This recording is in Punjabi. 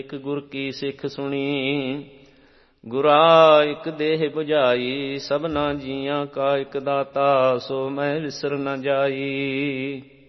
ਇਕ ਗੁਰ ਕੀ ਸਿੱਖ ਸੁਣੀ। ਗੁਰਾ ਇਕ ਦੇਹ 부ਝਾਈ, ਸਭਨਾ ਜੀਆਂ ਕਾ ਇਕ ਦਾਤਾ, ਸੋ ਮੈਂ ਵਿਸਰ ਨ ਜਾਈ।